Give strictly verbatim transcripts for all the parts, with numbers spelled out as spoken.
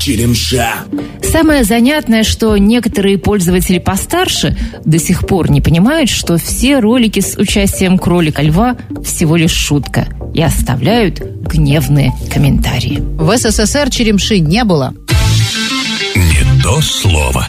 Черемша. Самое занятное, что некоторые пользователи постарше до сих пор не понимают, что все ролики с участием кролика-льва всего лишь шутка и оставляют гневные комментарии. В СССР черемши не было. Не то слово.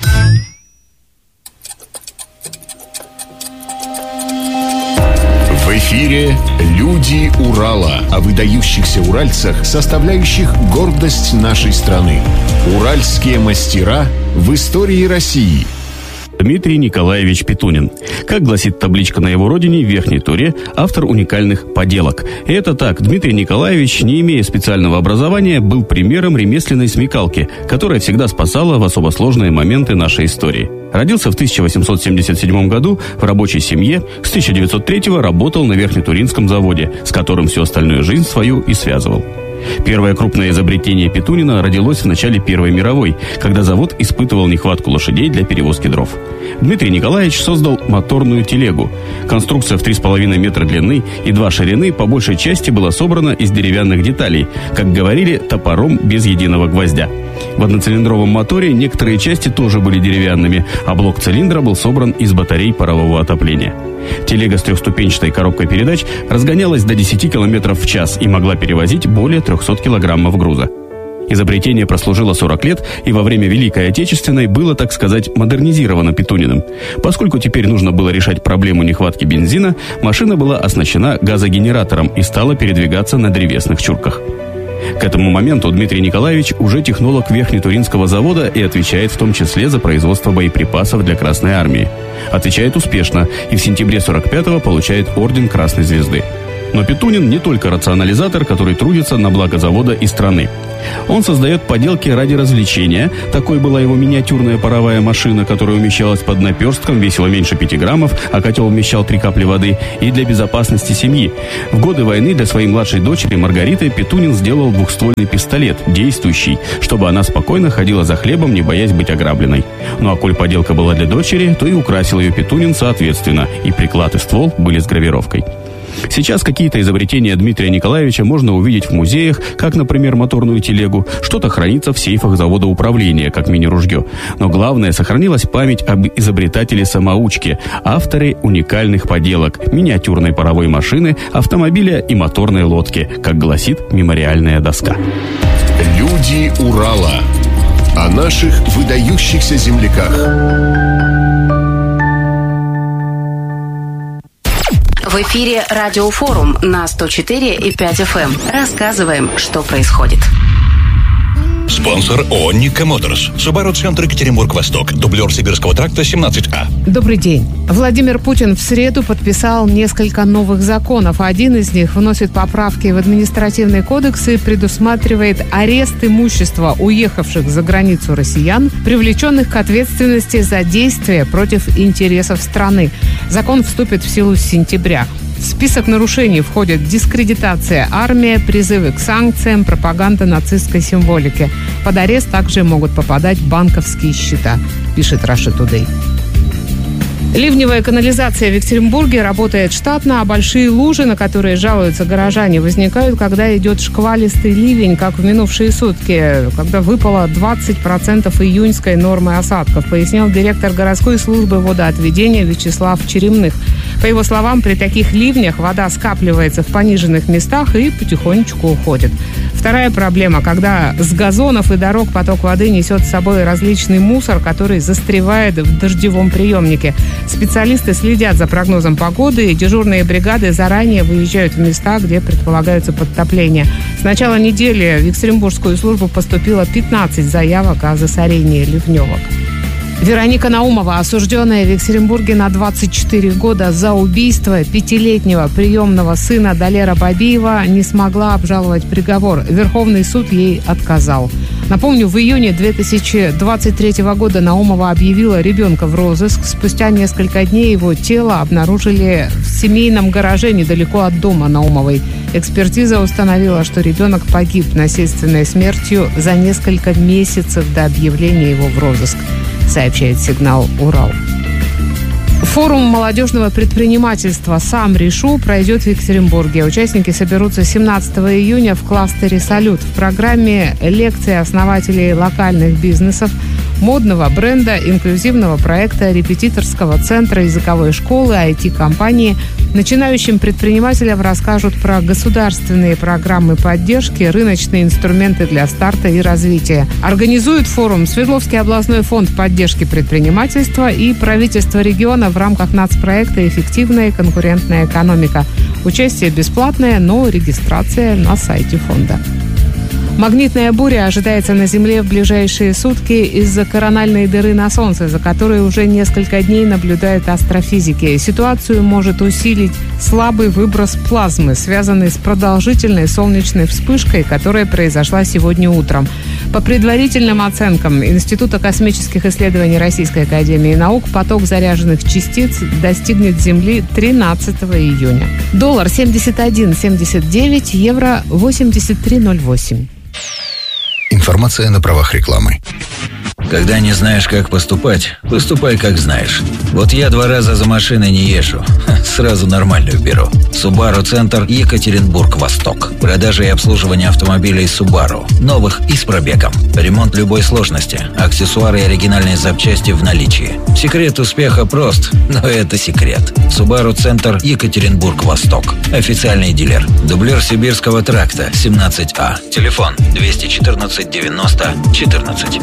В эфире «Люди Урала» о выдающихся уральцах, составляющих гордость нашей страны. Уральские мастера в истории России. Дмитрий Николаевич Петунин. Как гласит табличка на его родине в Верхней Туре, автор уникальных поделок. И это так, Дмитрий Николаевич, не имея специального образования, был примером ремесленной смекалки, которая всегда спасала в особо сложные моменты нашей истории. Родился в тысяча восемьсот семьдесят седьмом году в рабочей семье, с тысяча девятьсот третьего работал на Верхнетуринском заводе, с которым всю остальную жизнь свою и связывал. Первое крупное изобретение Петунина родилось в начале Первой мировой, когда завод испытывал нехватку лошадей для перевозки дров. Дмитрий Николаевич создал моторную телегу. Конструкция в три с половиной метра длины и два ширины по большей части была собрана из деревянных деталей, как говорили, топором без единого гвоздя. В одноцилиндровом моторе некоторые части тоже были деревянными, а блок цилиндра был собран из батарей парового отопления. Телега с трехступенчатой коробкой передач разгонялась до десяти километров в час и могла перевозить более трехсот килограммов груза. Изобретение прослужило сорок лет и во время Великой Отечественной было, так сказать, модернизировано Петуниным. Поскольку теперь нужно было решать проблему нехватки бензина, машина была оснащена газогенератором и стала передвигаться на древесных чурках. К этому моменту Дмитрий Николаевич уже технолог Верхнетуринского завода и отвечает в том числе за производство боеприпасов для Красной Армии. Отвечает успешно и в сентябре сорок пятого получает орден Красной Звезды. Но Петунин не только рационализатор, который трудится на благо завода и страны. Он создает поделки ради развлечения. Такой была его миниатюрная паровая машина, которая умещалась под наперстком, весила меньше пяти граммов, а котел вмещал три капли воды, и для безопасности семьи. В годы войны для своей младшей дочери Маргариты Петунин сделал двухствольный пистолет, действующий, чтобы она спокойно ходила за хлебом, не боясь быть ограбленной. Ну а коль поделка была для дочери, то и украсил ее Петунин соответственно, и приклад и ствол были с гравировкой. Сейчас какие-то изобретения Дмитрия Николаевича можно увидеть в музеях, как, например, моторную телегу. Что-то хранится в сейфах завода управления, как мини-ружье. Но главное, сохранилась память об изобретателе-самоучке, авторе уникальных поделок, миниатюрной паровой машины, автомобиля и моторной лодки, как гласит мемориальная доска. Люди Урала. О наших выдающихся земляках. В эфире Радиофорум на сто четыре и пять эф эм. Рассказываем, что происходит. Спонсор ООО «Никко Моторс». Субару-центр Екатеринбург-Восток. Дублер Сибирского тракта семнадцать А. Добрый день. Владимир Путин в среду подписал несколько новых законов. Один из них вносит поправки в административный кодекс и предусматривает арест имущества уехавших за границу россиян, привлеченных к ответственности за действия против интересов страны. Закон вступит в силу с сентября. В список нарушений входят дискредитация армии, призывы к санкциям, пропаганда нацистской символики. Под арест также могут попадать банковские счета, пишет Russia Today. Ливневая канализация в Екатеринбурге работает штатно, а большие лужи, на которые жалуются горожане, возникают, когда идет шквалистый ливень, как в минувшие сутки, когда выпало двадцать процентов июньской нормы осадков, пояснил директор городской службы водоотведения Вячеслав Черемных. По его словам, при таких ливнях вода скапливается в пониженных местах и потихонечку уходит. Вторая проблема, когда с газонов и дорог поток воды несет с собой различный мусор, который застревает в дождевом приемнике. Специалисты следят за прогнозом погоды, и дежурные бригады заранее выезжают в места, где предполагаются подтопления. С начала недели в Екатеринбургскую службу поступило пятнадцать заявок о засорении ливневок. Вероника Наумова, осужденная в Екатеринбурге на двадцать четыре года за убийство пятилетнего приемного сына Далера Бабиева, не смогла обжаловать приговор. Верховный суд ей отказал. Напомню, в июне две тысячи двадцать третьего года Наумова объявила ребенка в розыск. Спустя несколько дней его тело обнаружили в семейном гараже недалеко от дома Наумовой. Экспертиза установила, что ребенок погиб насильственной смертью за несколько месяцев до объявления его в розыск, сообщает «Сигнал Урал». Форум молодежного предпринимательства «Сам решу» пройдет в Екатеринбурге. Участники соберутся семнадцатого июня в кластере «Салют». В программе лекции основателей локальных бизнесов, модного бренда, инклюзивного проекта, репетиторского центра, языковой школы, ай ти-компании. Начинающим предпринимателям расскажут про государственные программы поддержки, рыночные инструменты для старта и развития. Организует форум Свердловский областной фонд поддержки предпринимательства и правительство региона в рамках нацпроекта «Эффективная и конкурентная экономика». Участие бесплатное, но регистрация на сайте фонда. Магнитная буря ожидается на Земле в ближайшие сутки из-за корональной дыры на Солнце, за которой уже несколько дней наблюдают астрофизики. Ситуацию может усилить слабый выброс плазмы, связанный с продолжительной солнечной вспышкой, которая произошла сегодня утром. По предварительным оценкам Института космических исследований Российской академии наук, поток заряженных частиц достигнет Земли тринадцатого июня. Доллар семьдесят один семьдесят девять, евро восемьдесят три ноль восемь. Информация на правах рекламы. Когда не знаешь, как поступать, поступай, как знаешь. Вот я два раза за машиной не езжу. Сразу нормальную беру. Subaru Центр, Екатеринбург-Восток. Продажа и обслуживание автомобилей Subaru. Новых и с пробегом. Ремонт любой сложности. Аксессуары и оригинальные запчасти в наличии. Секрет успеха прост, но это секрет. Subaru Центр, Екатеринбург-Восток. Официальный дилер. Дублер Сибирского тракта, семнадцать А. Телефон двести четырнадцать девяносто четырнадцать.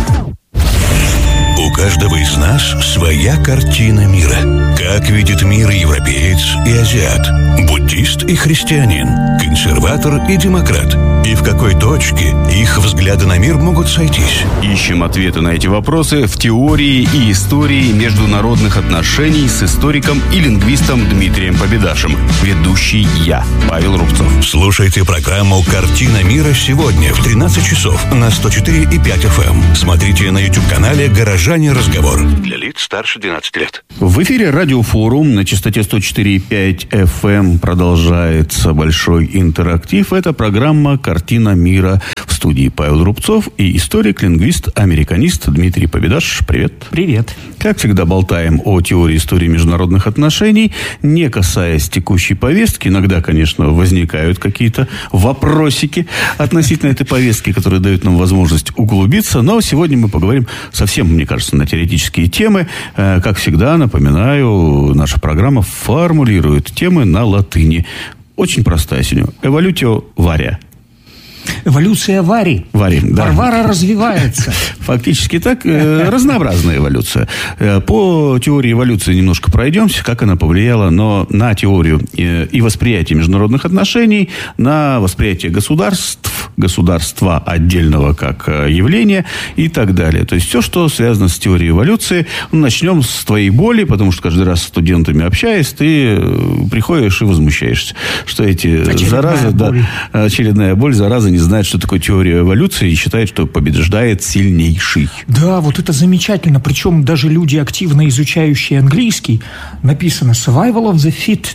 У каждого из нас своя картина мира. Как видит мир европеец и азиат, буддист и христианин, консерватор и демократ. И в какой точке их взгляды на мир могут сойтись? Ищем ответы на эти вопросы в теории и истории международных отношений с историком и лингвистом Дмитрием Победашем. Ведущий я, Павел Рубцов. Слушайте программу «Картина мира» сегодня в тринадцать часов на сто четыре и пять эф эм. Смотрите на YouTube-канале «Горожане. Разговор». Для лиц старше двенадцати лет. В эфире радиофорум на частоте сто четыре и пять эф эм продолжается большой интерактив. Это программа «Картина мира». В студии Павел Рубцов и историк-лингвист, американист Дмитрий Победаш. Привет. Привет. Как всегда, болтаем о теории истории международных отношений, не касаясь текущей повестки. Иногда, конечно, возникают какие-то вопросики относительно этой повестки, которые дают нам возможность углубиться. Но сегодня мы поговорим совсем, мне кажется, на теоретические темы. Как всегда, напоминаю, наша программа формулирует темы на латыни. Очень простая сегодня. Эволютио вария. Эволюция Вари. Вари, да. Варвара развивается. Фактически так. Разнообразная эволюция. По теории эволюции немножко пройдемся, как она повлияла но на теорию и восприятие международных отношений, на восприятие государств, государства отдельного как явления и так далее. То есть все, что связано с теорией эволюции. Ну, начнем с твоей боли, потому что каждый раз с студентами общаясь, ты приходишь и возмущаешься, что эти очередная заразы, боль. Да, очередная боль, зараза не знает, что такое теория эволюции и считает, что побеждает сильнейший. Да, вот это замечательно. Причем даже люди, активно изучающие английский, написано survival of the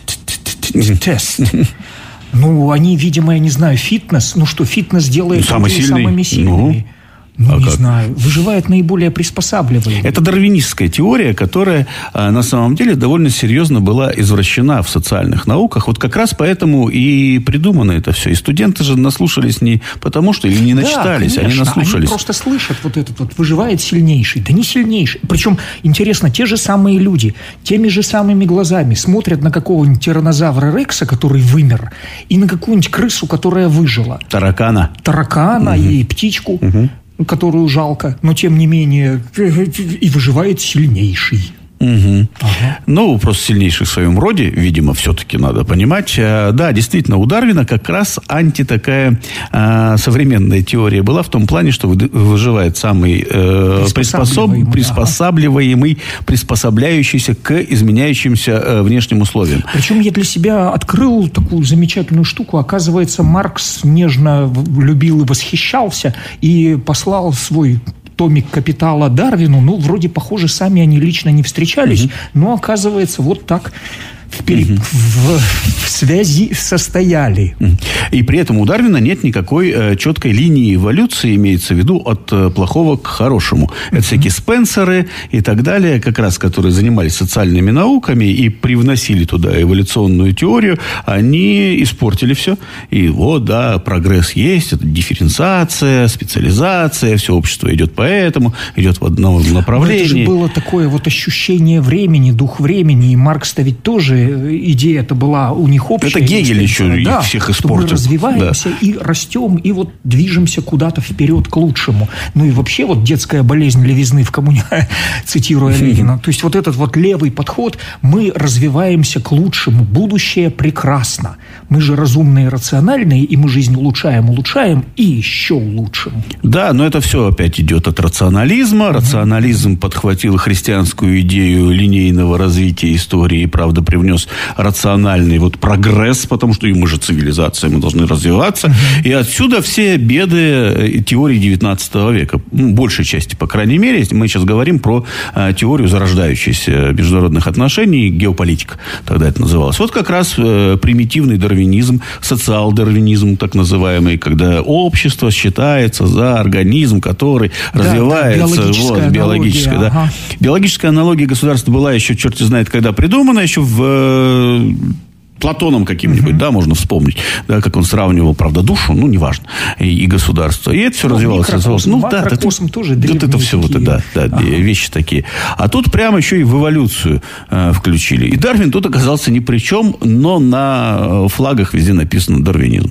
fittest. Ну, они, видимо, я не знаю, фитнес. Ну что, фитнес делает самый сильный. Самыми сильными. Ну, а не как? знаю. Выживает наиболее приспосабливаемый. Это дарвинистская теория, которая а, на самом деле довольно серьезно была извращена в социальных науках. Вот как раз поэтому и придумано это все. И студенты же наслушались не потому, что или не начитались, да, конечно, они наслушались. Они просто слышат вот этот вот «выживает сильнейший». Да не сильнейший. Причем, интересно, те же самые люди, теми же самыми глазами смотрят на какого-нибудь тираннозавра Рекса, который вымер, и на какую-нибудь крысу, которая выжила. Таракана. Таракана угу. и птичку. Угу. Которую жалко, но тем не менее и выживает сильнейший. Угу. Ага. Ну, просто сильнейший в своем роде, видимо, все-таки надо понимать. Да, действительно, у Дарвина как раз анти такая э, современная теория была в том плане, что выживает самый э, приспосабливаемый, приспосабливаемый ага. приспособляющийся к изменяющимся э, внешним условиям. Причем я для себя открыл такую замечательную штуку. Оказывается, Маркс нежно любил и восхищался и послал свой томик «Капитала» Дарвину. Ну, вроде, похоже, сами они лично не встречались, угу. но, оказывается, вот так в, пере... угу. в, в связи состояли. И при этом у Дарвина нет никакой э, четкой линии эволюции, имеется в виду от э, плохого к хорошему. Это угу. всякие Спенсеры и так далее, как раз которые занимались социальными науками и привносили туда эволюционную теорию, они испортили все. И вот, да, прогресс есть, это дифференциация, специализация, все общество идет по этому, идет в одном направлении. Но это же было такое вот ощущение времени, дух времени, и Маркс-то ведь тоже идея это была у них общая. Это Гегель еще да, их всех испортил. Мы развиваемся да. и растем, и вот движемся куда-то вперед к лучшему. Ну и вообще вот детская болезнь левизны в коммуне, цитируя Ленина. То есть вот этот вот левый подход, мы развиваемся к лучшему, будущее прекрасно. Мы же разумные, рациональные, и мы жизнь улучшаем, улучшаем, и еще улучшим. Да, но это все опять идет от рационализма. Рационализм mm-hmm. подхватил христианскую идею линейного развития истории и, правда, привнес рациональный вот прогресс, потому что и мы же цивилизация, мы должны развиваться. Mm-hmm. И отсюда все беды теории девятнадцатого века. Ну, большей части, по крайней мере. Мы сейчас говорим про а, теорию зарождающихся международных отношений, геополитика. Тогда это называлось. Вот как раз э, примитивный дарвинизм, социал-дарвинизм, так называемый, когда общество считается за организм, который да, развивается. Да, биологическая вот, биологическая, да. Ага. Биологическая аналогия государства была еще, черт знает, когда придумана, еще в... Э, Платоном каким-нибудь, uh-huh. да, можно вспомнить, да, как он сравнивал, правда, душу, ну, неважно, и, и государство. И это все ну, развивалось. развивалось. Ну, да, это, тоже вот это все вот, да, да, ага. вещи такие. А тут прямо еще и в эволюцию э, включили. И Дарвин тут оказался ни при чем, но на флагах везде написано «дарвинизм».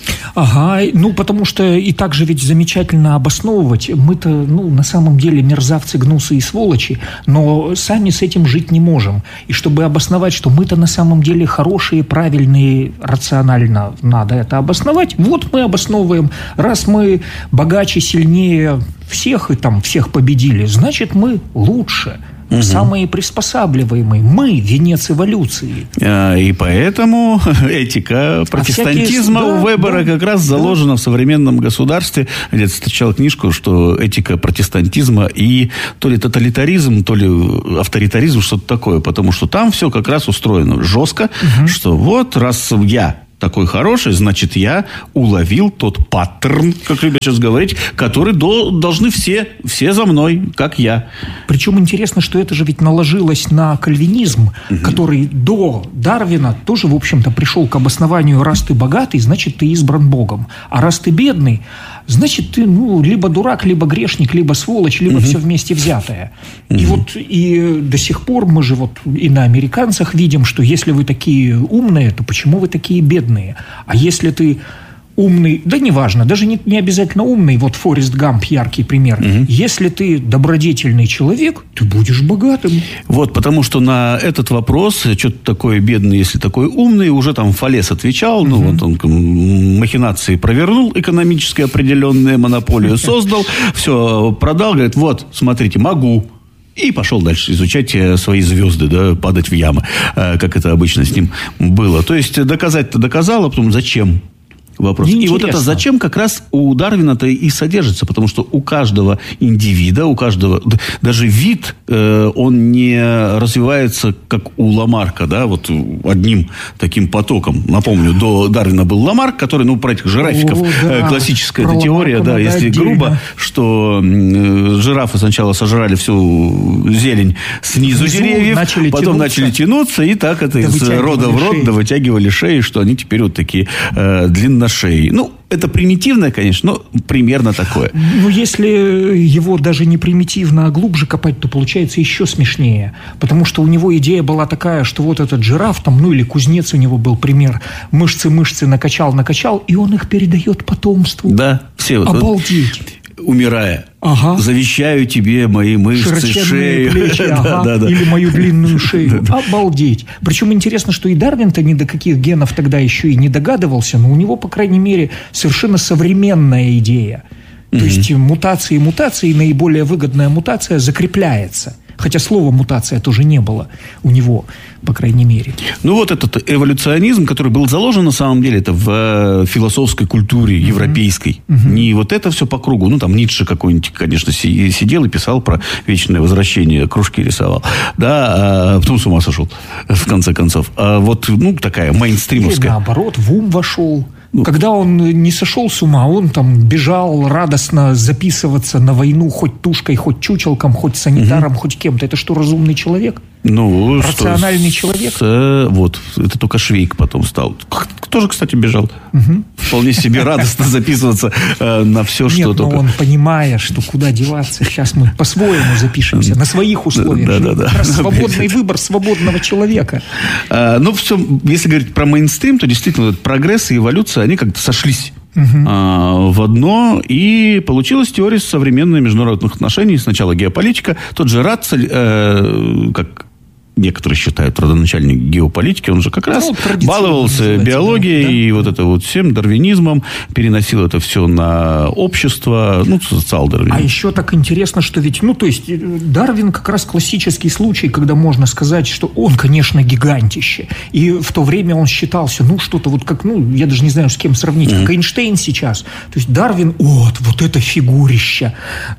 Ага, ну, потому что и так же ведь замечательно обосновывать. Мы-то, ну, на самом деле мерзавцы, гнусы и сволочи, но сами с этим жить не можем. И чтобы обосновать, что мы-то на самом деле хорошие, правильные, рационально надо это обосновать, вот мы обосновываем. Раз мы богаче, сильнее всех и там всех победили, значит, мы лучше. Угу. Самые приспосабливаемые. Мы – венец эволюции. И поэтому этика протестантизма а всякие... у Вебера да, как раз да. заложена в современном государстве. Я встречал книжку, что этика протестантизма и то ли тоталитаризм, то ли авторитаризм, что-то такое. Потому что там все как раз устроено жестко, угу. что вот раз я такой хороший, значит, я уловил тот паттерн, как любят сейчас говорить, который до, должны все, все за мной, как я. Причем интересно, что это же ведь наложилось на кальвинизм, угу. который до Дарвина тоже, в общем-то, пришел к обоснованию: раз ты богатый, значит, ты избран Богом. А раз ты бедный, значит, ты, ну, либо дурак, либо грешник, либо сволочь, либо угу. все вместе взятое. Угу. И вот и до сих пор мы же вот и на американцах видим, что если вы такие умные, то почему вы такие бедные? А если ты умный, да неважно, даже не, не обязательно умный, вот Форест Гамп яркий пример. Угу. Если ты добродетельный человек, ты будешь богатым. Вот, потому что на этот вопрос, что-то такое бедный, если такой умный, уже там Фалес отвечал, угу. ну вот он махинации провернул, экономически определенные, монополию создал, все продал, говорит, вот, смотрите, могу. И пошел дальше изучать свои звезды, да, падать в ямы, как это обычно с ним было. То есть доказать-то доказал, а потом зачем? Вопрос. И вот это зачем как раз у Дарвина-то и содержится, потому что у каждого индивида, у каждого, даже вид, э, он не развивается, как у Ламарка, да, вот одним таким потоком. Напомню, до Дарвина был Ламарк, который, ну, про этих жирафиков, О, да. классическая эта теория, да, если отдельно. грубо, что э, жирафы сначала сожрали всю зелень снизу Внизу деревьев, начали потом тянуться. начали тянуться, и так это да из рода в род, шеи. да вытягивали шеи, что они теперь вот такие э, длинношеи. Шеи. Ну, это примитивное, конечно, но примерно такое. Ну, если его даже не примитивно, а глубже копать, то получается еще смешнее. Потому что у него идея была такая, что вот этот жираф, там, ну, или кузнец у него был пример, мышцы-мышцы накачал, накачал, и он их передает потомству. Да, все. Обалдеть. Умирая. Ага. Завещаю тебе мои мышцы, шею. Плечи, ага. да, да, да. Или мою длинную шею. Обалдеть. Причем интересно, что и Дарвин-то ни до каких генов тогда еще и не догадывался, но у него, по крайней мере, совершенно современная идея. То угу. есть мутации, мутации, наиболее выгодная мутация закрепляется. Хотя слова мутация тоже не было у него, по крайней мере. Ну, вот этот эволюционизм, который был заложен, на самом деле, это в философской культуре европейской. Uh-huh. Не вот это все по кругу. Ну, там Ницше какой-нибудь, конечно, сидел и писал про вечное возвращение, кружки рисовал. Да, а потом с ума сошел, в конце концов. А вот, ну, такая мейнстримовская. Или наоборот, в ум вошел. Ну, когда он не сошел с ума, он там бежал радостно записываться на войну хоть тушкой, хоть чучелком, хоть санитаром, угу. хоть кем-то. Это что, разумный человек? Ну, рациональный что, человек? С, вот, это только Швейк потом стал. Тоже, кстати, бежал. Угу. Вполне себе радостно записываться э, на все, что Нет, только... но он, понимая, что куда деваться, сейчас мы по-своему запишемся, на своих условиях. Да, да, да. Свободный выбор свободного человека. А, ну, все, если говорить про мейнстрим, то действительно прогресс и эволюция, они как-то сошлись. Uh-huh. А, в одно, и получилась теория современных международных отношений. Сначала геополитика. Тот же Ратцель, э, как некоторые считают, родоначальник геополитики, он же как раз ну, баловался биологией да? и вот это вот всем дарвинизмом, переносил это все на общество, ну, социал-дарвинизм. А еще так интересно, что ведь, ну, то есть, Дарвин как раз классический случай, когда можно сказать, что он, конечно, гигантище. И в то время он считался, ну, что-то вот как, ну, я даже не знаю, с кем сравнить, mm-hmm. как Эйнштейн сейчас. То есть, Дарвин, вот, вот это фигурище.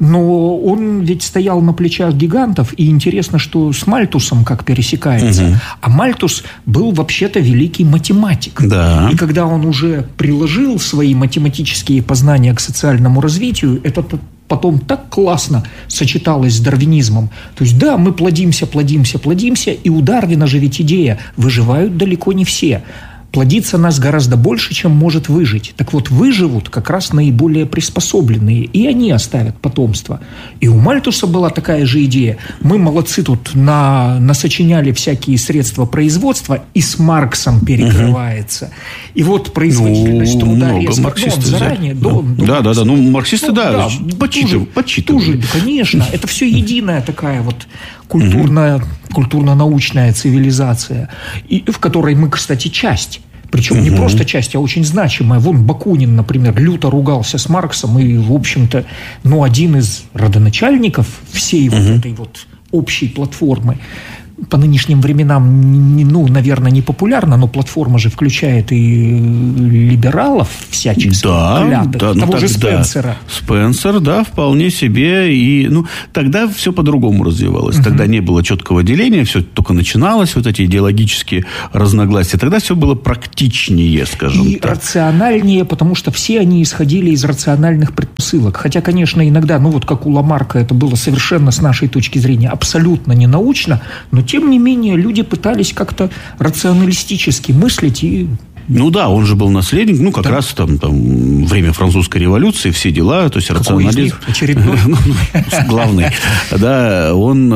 Но он ведь стоял на плечах гигантов, и интересно, что с Мальтусом, как пересекается. Угу. А Мальтус был вообще-то великий математик. Да. И когда он уже приложил свои математические познания к социальному развитию, это потом так классно сочеталось с дарвинизмом. То есть, да, мы плодимся, плодимся, плодимся, и у Дарвина же ведь идея: выживают далеко не все. Плодится нас гораздо больше, чем может выжить. Так вот, выживут как раз наиболее приспособленные, и они оставят потомство. И у Мальтуса была такая же идея. Мы, молодцы, тут на, насочиняли всякие средства производства, и с Марксом перекрывается. Угу. И вот производительность ну, труда резко. Марксисты ну, заранее, да. до, до да, да, да, ну, марксисты, ну, да, да подсчитывают. Тоже, конечно, это все единая такая вот культурная, угу. культурно-научная цивилизация, и, в которой мы, кстати, часть. Причем угу. не просто часть, а очень значимая. Вон Бакунин, например, люто ругался с Марксом, и, в общем-то, ну, один из родоначальников всей угу. вот этой вот общей платформы. По нынешним временам, ну, наверное, не популярно, но платформа же включает и либералов всяческих. Да, да, того ну, же Спенсера. Спенсер, да, вполне себе. И, ну, тогда все по-другому развивалось. Uh-huh. Тогда не было четкого деления, все только начиналось, вот эти идеологические разногласия. Тогда все было практичнее, скажем и так. И рациональнее, потому что все они исходили из рациональных предпосылок. Хотя, конечно, иногда, ну, вот как у Ламарка, это было совершенно, с нашей точки зрения, абсолютно не научно, но тем не менее, люди пытались как-то рационалистически мыслить и... Ну да, он же был наследник, ну как да. раз там, там время французской революции, все дела, то есть Какой рационализм. Из них? Очередной? Главный. Да, он...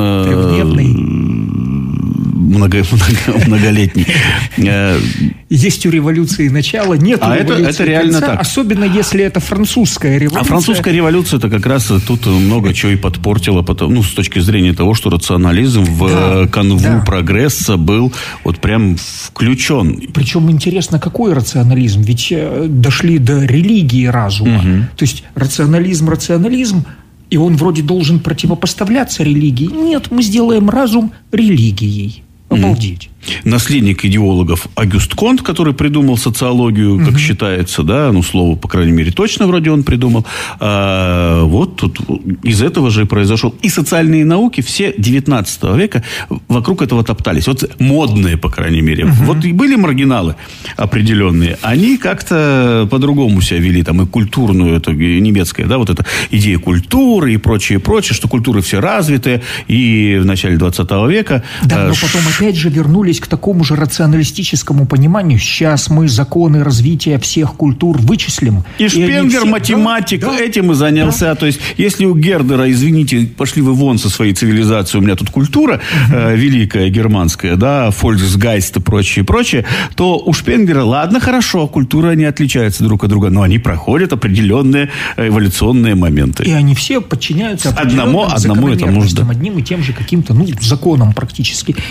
многолетний. Есть у революции начало, нет у а революции это, это реально конца, так. Особенно если это французская революция. А французская революция это как раз тут много чего и подпортила, потом, ну, с точки зрения того, что рационализм в да, канву да. прогресса был вот прям включен. Причем интересно, какой рационализм? Ведь дошли до религии разума. Угу. То есть рационализм, рационализм, и он вроде должен противопоставляться религии. Нет, мы сделаем разум религией. Обалдеть. Наследник идеологов Агюст Конт, который придумал социологию, как угу. считается, да, ну, слово, по крайней мере, точно вроде он придумал. А, вот тут из этого же и произошел. И социальные науки все девятнадцатого века вокруг этого топтались. Вот модные, по крайней мере. Угу. Вот и были маргиналы определенные. Они как-то по-другому себя вели. Там и культурную, это немецкая, да, вот эта идея культуры и прочее, прочее, что культуры все развитые. И в начале двадцатого века... Да, но потом опять же вернулись к такому же рационалистическому пониманию. Сейчас мы законы развития всех культур вычислим. И, и Шпенгер, все... математик, да, этим и занялся. Да. То есть, если у Гердера, извините, пошли вы вон со своей цивилизацией, у меня тут культура угу. э, великая, германская, да, Фольксгайст и прочее, прочее, то у Шпенгера, ладно, хорошо, культура не отличается друг от друга, но они проходят определенные эволюционные моменты. И они все подчиняются одному, одному это нужно. Одним и тем же каким-то, ну, законам практически. Интересно,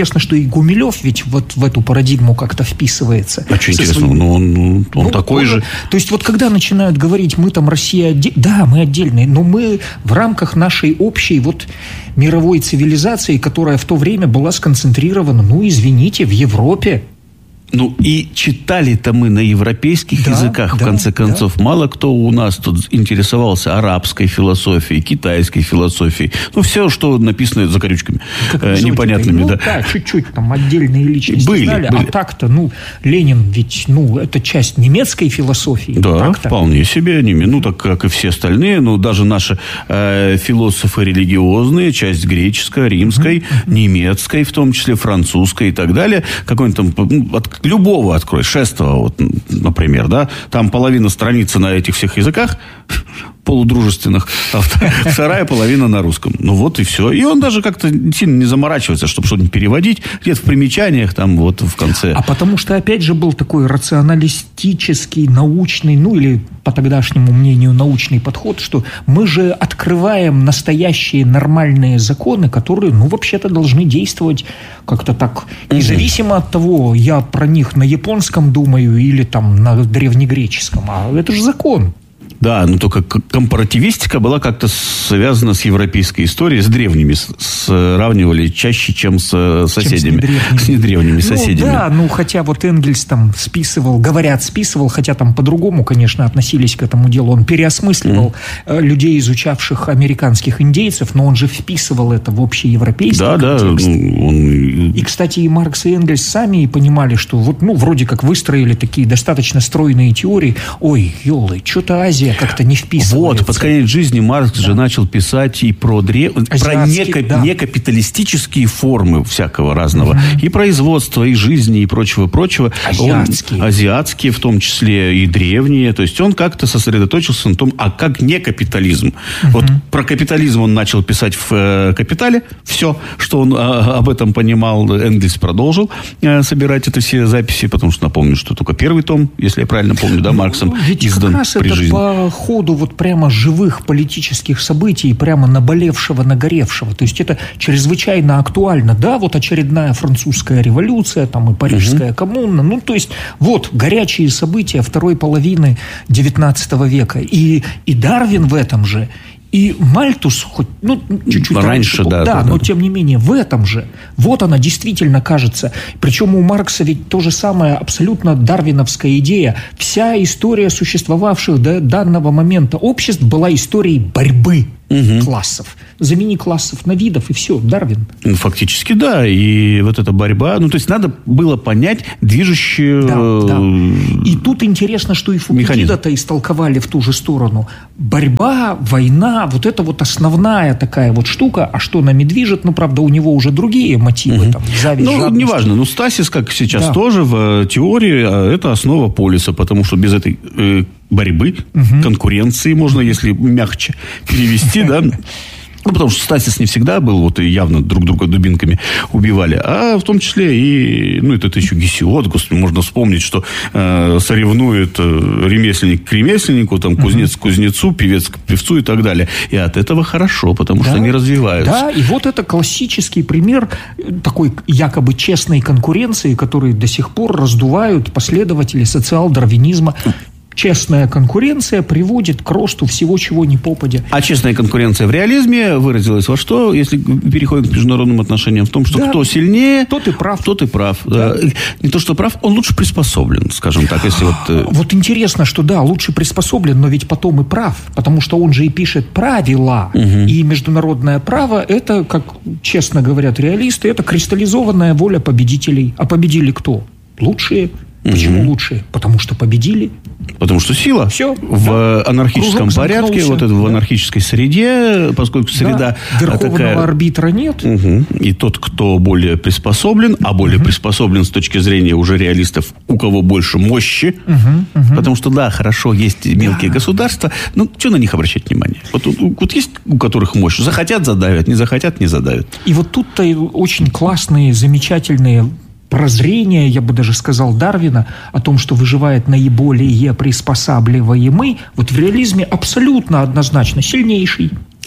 интересно, что и Гумилев ведь вот в эту парадигму как-то вписывается. А что интересно, своими... ну, он, он ну, такой тоже. же. То есть вот когда начинают говорить, мы там Россия, отде... да, мы отдельные, но мы в рамках нашей общей вот мировой цивилизации, которая в то время была сконцентрирована, ну, извините, в Европе. Ну, и читали-то мы на европейских да, языках, да, в конце концов. Да. Мало кто у нас тут интересовался арабской философией, китайской философией. Ну, все, что написано закорючками, э, непонятными. Ну, да. да, чуть-чуть там отдельные личности были, знали. были. А так-то, ну, Ленин ведь, ну, это часть немецкой философии. Да, так-то. вполне себе. Ну, так как и все остальные. Ну, даже наши э, философы религиозные, часть греческой, римской, mm-hmm. немецкой, в том числе французской и так далее. Какой-нибудь там... Ну, от, любого открой, Шестого, вот, например, да, там половина страницы на этих всех языках полудружественных, а вторая половина на русском. Ну вот и все. И он даже как-то сильно не заморачивается, чтобы что-нибудь переводить. Где-то в примечаниях, там вот в конце. А потому что, опять же, был такой рационалистический, научный, ну или по тогдашнему мнению научный подход, что мы же открываем настоящие нормальные законы, которые, ну, вообще-то должны действовать как-то так, независимо от того, я про них на японском думаю или там на древнегреческом. А это же закон. Да, но только компаративистика была как-то связана с европейской историей, с древними, сравнивали чаще, чем с соседями. Чем с недревними, с недревними ну, соседями. Да, ну хотя вот Энгельс там списывал, говорят, списывал, хотя там по-другому, конечно, относились к этому делу. Он переосмысливал mm. людей, изучавших американских индейцев, но он же вписывал это в общеевропейский да, контекст. Да, ну, он... И, кстати, и Маркс, и Энгельс сами понимали, что вот, ну, вроде как выстроили такие достаточно стройные теории. Ой, ёлы, что-то Азия как-то не вписывается. Вот, под конец жизни Маркс да. же начал писать и про, древ... про неко... да. некапиталистические формы всякого разного. Угу. И производства, и жизни, и прочего-прочего. Азиатские. Он... Азиатские, в том числе и древние. То есть он как-то сосредоточился на том, а как не капитализм. Угу. Вот про капитализм он начал писать в э, «Капитале». Все, что он э, об этом понимал, Энгельс продолжил э, собирать это все записи, потому что напомню, что только первый том, если я правильно помню, да, Марксом Ведь издан как раз при это жизни. По ходу вот прямо живых политических событий, прямо наболевшего, нагоревшего. То есть это чрезвычайно актуально. Да, вот очередная французская революция, там и парижская угу. коммуна. Ну, то есть вот горячие события второй половины девятнадцатого века. И, и Дарвин в этом же. И Мальтус, хоть, ну, чуть-чуть раньше, раньше да, да, да, но да. тем не менее, в этом же, вот она действительно кажется. Причем у Маркса ведь то же самое, абсолютно дарвиновская идея. Вся история существовавших до данного момента обществ была историей борьбы угу. классов. Замени классов на видов, и все, Дарвин. Ну, фактически, да. И вот эта борьба, ну, то есть надо было понять движущую... Да, да. И тут интересно, что и Фукидида-то истолковали в ту же сторону. Борьба, война, вот это вот основная такая вот штука. А что нами движет? Ну, правда, у него уже другие мотивы. Угу. Там, зависть, ну, жадность. Неважно. Ну, Стасис, как сейчас да. тоже в теории, это основа полиса. Потому что без этой... Э, борьбы, угу. конкуренции, можно, если мягче перевести, да. Ну, потому что Стасис не всегда был, вот и явно друг друга дубинками убивали, а в том числе и, ну, это, это еще Гесиод, господи, можно вспомнить, что э, соревнует э, ремесленник к ремесленнику, там, кузнец к кузнецу, певец к певцу и так далее. И от этого хорошо, потому да, что они развиваются. Да, и вот это классический пример такой якобы честной конкуренции, который до сих пор раздувают последователи социал-дарвинизма. Честная конкуренция приводит к росту всего, чего ни попадя. А честная конкуренция в реализме выразилась во что? Если переходим к международным отношениям, в том, что да, кто сильнее, тот и прав. Тот и прав. Да. Не то, что прав, он лучше приспособлен, скажем так. Если вот... вот интересно, что да, лучше приспособлен, но ведь потом и прав. Потому что он же и пишет правила. Угу. И международное право, это, как честно говорят реалисты, это кристаллизованная воля победителей. А победили кто? Лучшие. Почему угу. лучшие? Потому что победили. Потому что сила. Все. В да. анархическом Кружок порядке, вот это, да. в анархической среде, поскольку среда да. Верховного такая... арбитра нет. Угу. И тот, кто более приспособлен, а более угу. приспособлен с точки зрения уже реалистов, у кого больше мощи. Угу. Угу. Потому что, да, хорошо, есть мелкие да. государства, но что на них обращать внимание? Вот, вот есть у которых мощь. Захотят — задавят, не захотят — не задавят. И вот тут-то очень классные, замечательные прозрение, я бы даже сказал, Дарвина о том, что выживает наиболее приспосабливаемый, вот в реализме абсолютно однозначно сильнейший.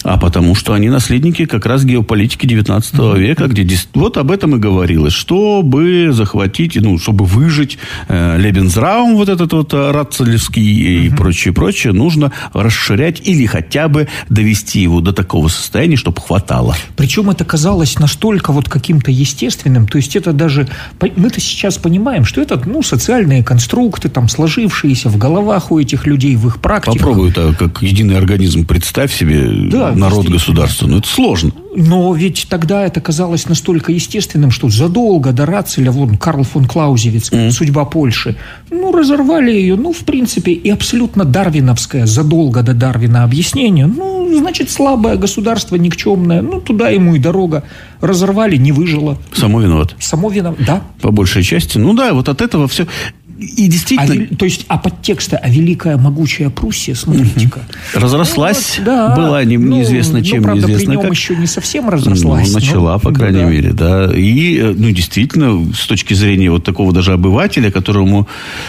А потому что они наследники как раз геополитики девятнадцатого века, где вот об этом и говорилось. Чтобы захватить, ну, чтобы выжить э, Лебензраум, вот этот вот Рацелевский и mm-hmm. прочее, прочее, нужно расширять или хотя бы довести его до такого состояния, чтобы хватало. Причем это казалось настолько вот каким-то естественным, то есть это даже, мы-то сейчас понимаем, что это, ну, социальные конструкты, там, сложившиеся в головах у этих людей, в их практиках. Попробуй это как единый организм, представь себе, да, народ государства. Ну, это сложно. Но ведь тогда это казалось настолько естественным, что задолго до Рацеля, вон, Карл фон Клаузевиц, mm. «Судьба Польши», ну, разорвали ее, ну, в принципе, и абсолютно дарвиновское, задолго до Дарвина объяснение, ну, значит, слабое государство, никчемное, ну, туда ему и дорога. Разорвали, не выжило. Само виноват. Само виноват, да. По большей части. Ну, да, вот от этого все... И действительно... А, то есть, а подтекста, а великая могучая Пруссия, смотрите-ка. Разрослась, ну, да, была не, ну, неизвестно чем, ну, правда, неизвестно при нем как. еще не совсем разрослась. Ну, начала, но, по крайней да, мере, да. И, ну, действительно, с точки зрения вот такого даже обывателя, которому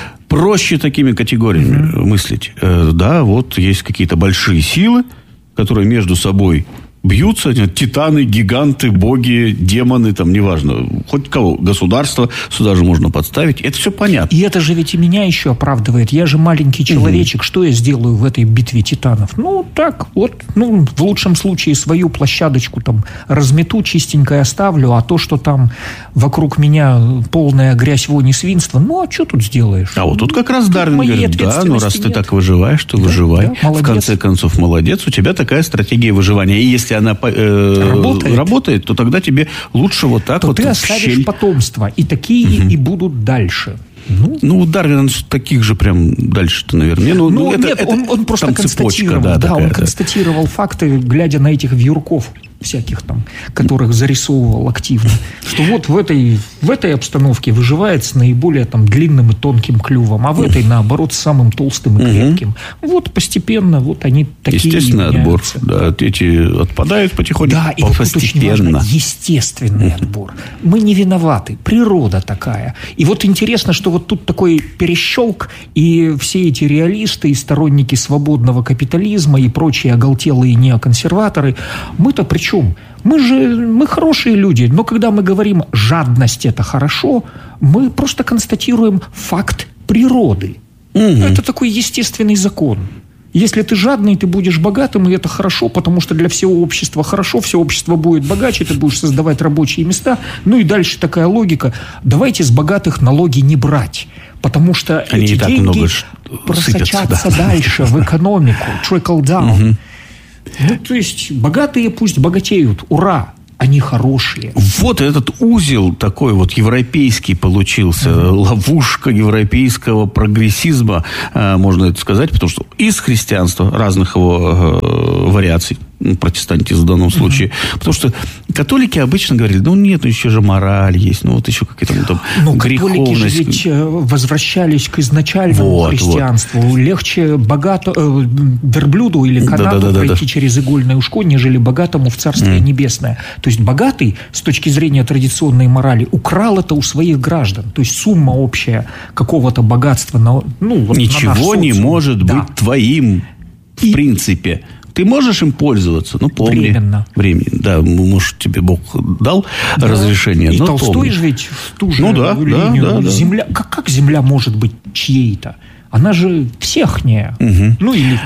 проще такими категориями mm-hmm. мыслить, э, да, вот есть какие-то большие силы, которые между собой... бьются, титаны, гиганты, боги, демоны, там, неважно, хоть кого, государство, сюда же можно подставить, это все понятно. И это же ведь и меня еще оправдывает, я же маленький человечек, угу. что я сделаю в этой битве титанов? Ну, так, вот, ну, в лучшем случае свою площадочку там размету, чистенько оставлю, а то, что там вокруг меня полная грязь, вонь и свинство, ну, а что тут сделаешь? А вот тут как раз Дарвин говорит, да, ну, раз ты нет. так выживаешь, то да, выживай. Да, в конце концов, молодец, у тебя такая стратегия выживания, и если она э, работает. работает, то тогда тебе лучше вот так то вот ты оставишь щель. потомство, и такие угу. и будут дальше. Ну, ну Дарвин таких же прям дальше-то, наверное. Ну, ну, это, нет, это, он, он просто констатировал, цепочка, да, да, такая, он да. констатировал факты, глядя на этих вьюрков всяких там, которых зарисовывал активно, что вот в этой, в этой обстановке выживает с наиболее там длинным и тонким клювом, а в этой, наоборот, с самым толстым и крепким. Угу. Вот постепенно вот они такие естественный отбор, да, эти отпадают потихоньку, да, и вот тут очень важно, естественный отбор. Мы не виноваты, природа такая. И вот интересно, что вот тут такой перещелк, и все эти реалисты и сторонники свободного капитализма и прочие оголтелые неоконсерваторы, мы-то при чем? Мы же, мы хорошие люди, но когда мы говорим «жадность – это хорошо», мы просто констатируем факт природы. Угу. Это такой естественный закон. Если ты жадный, ты будешь богатым, и это хорошо, потому что для всего общества хорошо, все общество будет богаче, ты будешь создавать рабочие места. Ну и дальше такая логика. Давайте с богатых налоги не брать, потому что они эти деньги просочатся да. дальше в экономику. Trickle down. Угу. Ну, то есть, богатые пусть богатеют. Ура! Они хорошие. Вот этот узел такой вот европейский получился. Mm-hmm. Ловушка европейского прогрессизма, можно это сказать, потому что из христианства, разных его э, вариаций, протестантизм в данном случае, mm-hmm. потому что католики обычно говорили, ну нет, ну еще же мораль есть, ну вот еще какая-то ну, там ну, греховность. Католики же ведь возвращались к изначальному вот, христианству. Вот. Легче богато, э, верблюду или канату да, да, да, пройти да, да. через игольное ушко, нежели богатому в Царствие mm-hmm. Небесное. То есть богатый, с точки зрения традиционной морали, украл это у своих граждан. То есть сумма общая какого-то богатства. На, ну, вот ничего на не может да. быть твоим в И... принципе. Ты можешь им пользоваться, ну, помни. Временно. Временно. Да, может, тебе Бог дал да. разрешение, и но Толстой помни. же ведь в ту же ну, да, линию. Да, да, земля, да. Как, как земля может быть чьей-то? Она же всехняя. Угу. Ну, или...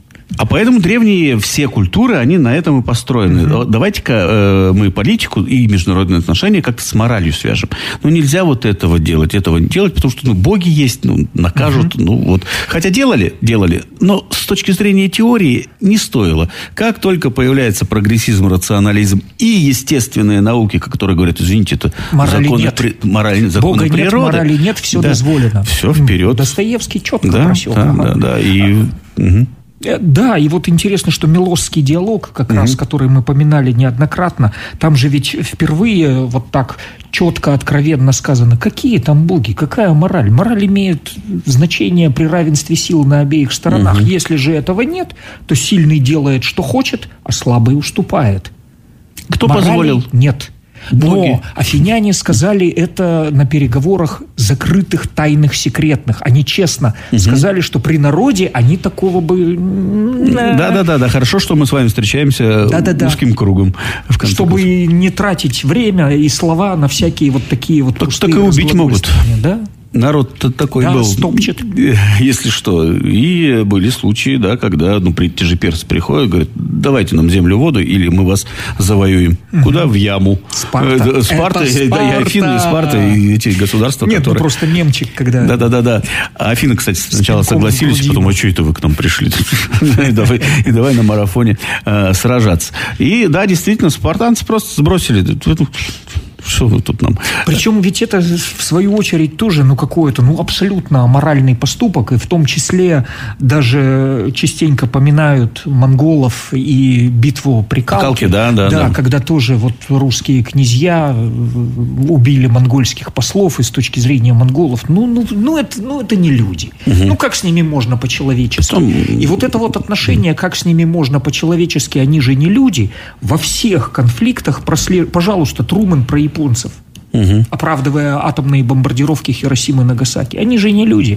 А поэтому древние все культуры, они на этом и построены. Mm-hmm. Давайте-ка э, мы политику и международные отношения как-то с моралью свяжем. Ну, нельзя вот этого делать, этого не делать, потому что ну, боги есть, ну, накажут. Mm-hmm. Ну, вот. Хотя делали, делали, но с точки зрения теории не стоило. Как только появляется прогрессизм, рационализм и естественные науки, которые говорят, извините, это морали законы, нет. При, мораль, законы Бога природы. Нет, морали нет, все да. дозволено. Все вперед. Достоевский четко да, просек. Да, ага. да, да. И... Угу. Да, и вот интересно, что Милосский диалог, как mm-hmm. раз, который мы поминали неоднократно, там же ведь впервые вот так четко, откровенно сказано, какие там боги, какая мораль. Мораль имеет значение при равенстве сил на обеих сторонах. Mm-hmm. Если же этого нет, то сильный делает, что хочет, а слабый уступает. Кто морали позволил? Нет. Но боги. Афиняне сказали это на переговорах закрытых, тайных, секретных. Они честно угу. сказали, что при народе они такого бы... Да-да-да, да, хорошо, что мы с вами встречаемся да-да-да. узким кругом. В конце Чтобы концов. Не тратить время и слова на всякие вот такие вот... Так, так и убить могут. Да? Народ-то такой да, был, стопчет. Если что. И были случаи, да, когда ну, те же персы приходят, говорят, давайте нам землю, воду, или мы вас завоюем. Угу. Куда? В яму. Спарта. Спарта, Это да, и Афины, и Спарта, и эти государства, Нет, которые... ну просто мемчик, когда... Да-да-да. А Афины, кстати, сначала согласились, потом, а что это вы к нам пришли? И давай на марафоне сражаться. И да, действительно, спартанцы просто сбросили... Что вы тут нам... Причем ведь это, в свою очередь, тоже, ну, какой-то, ну, абсолютно аморальный поступок, и в том числе даже частенько поминают монголов и битву при Калке. Калке, да, да, да, да. Когда тоже вот русские князья убили монгольских послов, и с точки зрения монголов, ну, ну, ну, это, ну это не люди. Угу. Ну, как с ними можно по-человечески? Потом... И вот это вот отношение, как с ними можно по-человечески, они же не люди, во всех конфликтах, прослед... пожалуйста, Трумэн про японцев, угу. оправдывая атомные бомбардировки Хиросимы и Нагасаки. Они же не люди.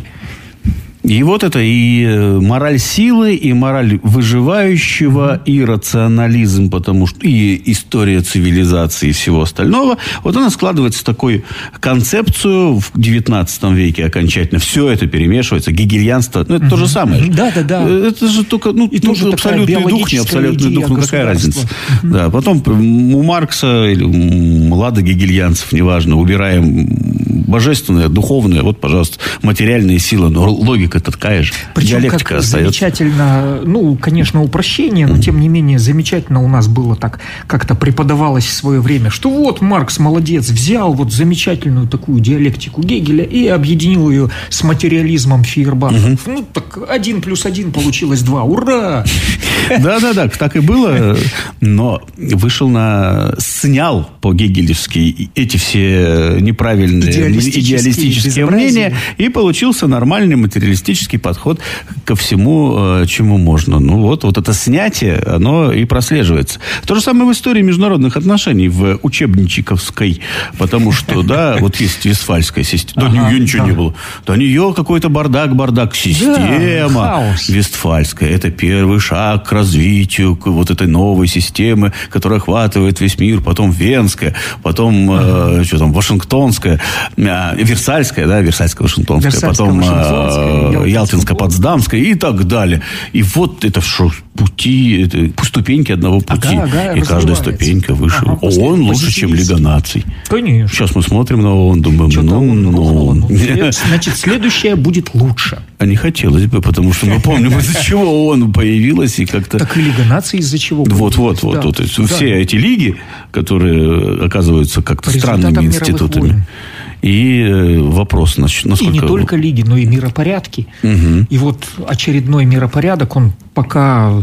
И вот это и мораль силы, и мораль выживающего, и рационализм, потому что и история цивилизации и всего остального. Вот она складывается в такую концепцию в девятнадцатом веке окончательно. Все это перемешивается. Гегельянство, ну, это mm-hmm. то же самое. Да, да, да. Это же только, ну, и тоже абсолютный дух, не абсолютный дух, ну, какая разница. Mm-hmm. Да, потом у Маркса или у Млада гегельянцев, неважно, убираем божественное, духовное, вот, пожалуйста, материальные силы, но логика это такая же. Причем диалектика как остается. Замечательно, ну, конечно, упрощение, но, тем не менее, замечательно у нас было так, как-то преподавалось в свое время, что вот Маркс молодец, взял вот замечательную такую диалектику Гегеля и объединил ее с материализмом Фейербаха. Угу. Ну, так один плюс один получилось два. Ура! Да-да-да, так и было, но вышел на... снял по-гегелевски эти все неправильные идеалистические, идеалистические мнения, и получился нормальный материалистический подход ко всему, чему можно. Ну вот, вот это снятие, оно и прослеживается. То же самое в истории международных отношений, в учебничековской, потому что, да, вот есть Вестфальская система, до нее ничего не было. До нее какой-то бардак, бардак, система Вестфальская. Это первый шаг к развитию вот этой новой системы, которая охватывает весь мир, потом Венская, потом, э, что там, Вашингтонская, э, Версальская, да, Версальская, Вашингтонская, Версальская, потом э, Ялтинско-Потсдамская и так далее. И вот это что, пути, это ступеньки одного пути. Ага, ага, и каждая ступенька выше. Ага, ООН лучше, чем Лига наций. Конечно. Сейчас мы смотрим на ООН, думаем, ну, ну, ну. Значит, следующее будет лучше. А не хотелось бы, потому что мы помним, из-за чего ООН появилась и как-то... Так и Лига наций из-за чего? Вот-вот, вот, вот. Все эти лиги, которые оказываются как-то странными институтами. И вопрос, насколько... И не только лиги, но и миропорядки. Угу. И вот очередной миропорядок, он пока...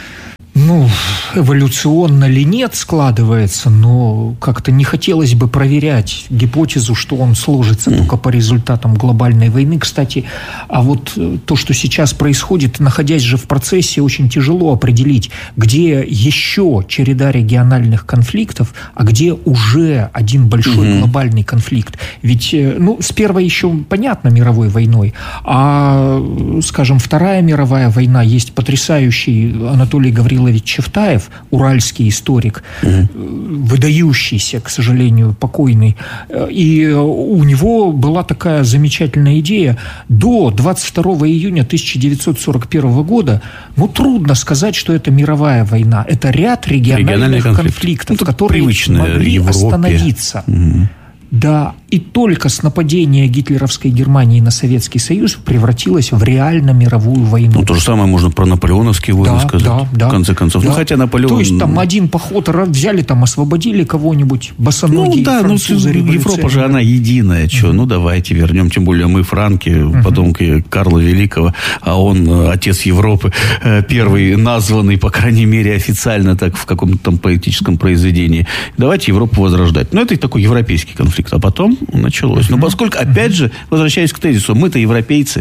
Ну, эволюционно ли нет складывается, но как-то не хотелось бы проверять гипотезу, что он сложится mm. только по результатам глобальной войны. Кстати, а вот то, что сейчас происходит, находясь же в процессе, очень тяжело определить, где еще череда региональных конфликтов, а где уже один большой mm-hmm. глобальный конфликт. Ведь, ну, с первой еще понятно мировой войной, а, скажем, Вторая мировая война, есть потрясающий Анатолий Гаврилович Чевтаев, уральский историк, угу. выдающийся, к сожалению, покойный. И у него была такая замечательная идея. До двадцать второго июня тысяча девятьсот сорок первого года, ну, трудно сказать, что это мировая война. Это ряд региональных конфликтов, ну, которые могли Европе. Остановиться. Угу. Да, и только с нападения гитлеровской Германии на Советский Союз превратилась в реально мировую войну. Ну, то же самое можно про наполеоновские войны да, сказать, да, да, в конце концов. Да. Ну, хотя Наполеон... То есть, там один поход взяли, там освободили кого-нибудь, босоногие ну, да, французы, ну, Европа же, она единая. Что? Mm-hmm. Ну, давайте вернем. Тем более мы франки, mm-hmm. потомки Карла Великого, а он отец Европы, первый названный, по крайней мере, официально так в каком-то там поэтическом произведении. Давайте Европу возрождать. Ну, это и такой европейский конфликт. А потом началось. Но поскольку, опять же, возвращаясь к тезису, мы-то европейцы,